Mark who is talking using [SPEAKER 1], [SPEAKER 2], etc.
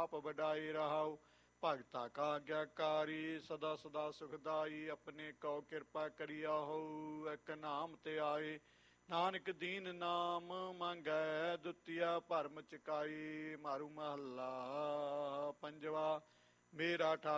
[SPEAKER 1] ਆਪ ਵਡਾਈ ਰਹਾਉ। ਭਗਤਾ ਕਾ ਆਗਿਆਕਾਰੀ ਸਦਾ ਸਦਾ ਸੁਖਦਾਈ। ਆਪਣੇ ਕਉ ਕਿਰਪਾ ਕਰਿਆ ਹੋਊ ਇੱਕ ਨਾਮ ਤੇ ਆਏ। ਨਾਨਕ ਦੀਨ ਨਾਮ ਮੰਗੈ ਦੁਤੀਆ ਭਰਮ ਚਕਾਈ। ਮਾਰੂ ਮਹੱਲਾ ਪੰਜਵਾ। ਮੇਰਾ